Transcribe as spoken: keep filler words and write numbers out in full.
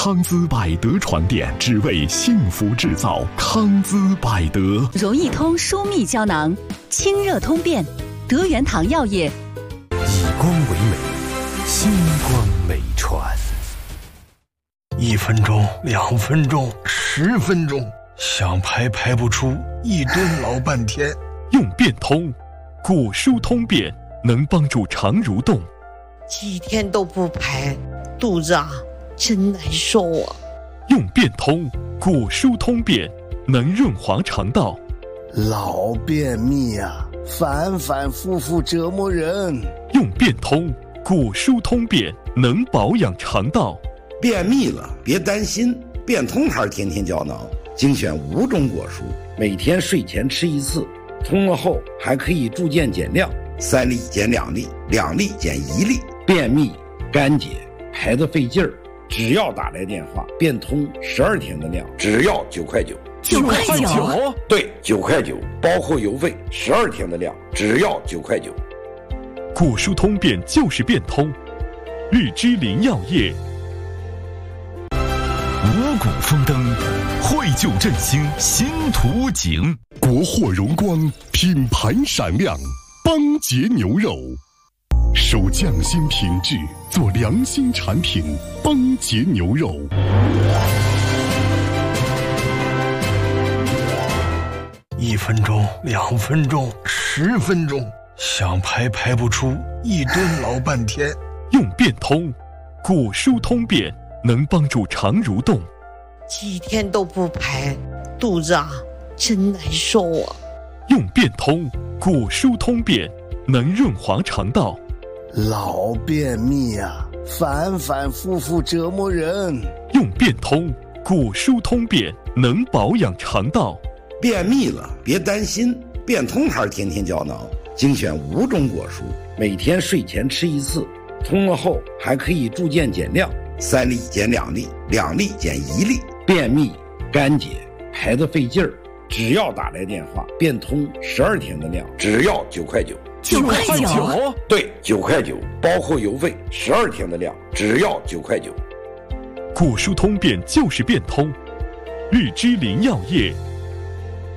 康姿百德床垫，只为幸福制造。康姿百德， 容易通舒密胶囊，清热通便。德元堂药业， 以光为美，星光美传。一分钟，两分钟，十分钟，想排排不出，一蹲老半天。 用变通，骨疏通便，能帮助肠蠕动。 几天都不排，肚子啊真难受啊。 用变通，骨疏通便，能润滑肠道。 老便秘啊，反反复复折磨人。 用变通，骨疏通便，能保养肠道。 便秘了别担心，变通牌天天胶囊精选五种果蔬，每天睡前吃一次，冲了后还可以逐渐减量，三粒减两粒，两粒减一粒。便秘干结排得费劲儿，只要打来电话，变通十二天的量，只要九块九。 九块九？ 对，九块九，包括邮费，十二天的量，只要九块九。 骨疏通便就是变通，日之林药业。 五谷丰登，绘就振兴新图景。 国货荣光，品牌闪亮，邦杰牛肉，守匠心品质，做良心产品。邦杰牛肉。 一分钟，两分钟，十分钟，想排排不出，一蹲老半天。 用变通，骨疏通便，能帮助肠蠕动。 几天都不排，肚子啊真难受啊。 用变通，骨疏通便，能润滑肠道。 老便秘啊，反反复复折磨人。 用变通，骨疏通便，能保养肠道。 便秘了别担心，变通牌天天胶囊精选五种果蔬，每天睡前吃一次，冲了后还可以逐渐减量，三粒减两粒，两粒减一粒。便秘干结排得费劲儿，只要打来电话，变通十二天的量，只要九块九。 九块九？ 对，九块九，包括邮费，十二天的量，只要九块九。 骨疏通便就是变通，日之林药业。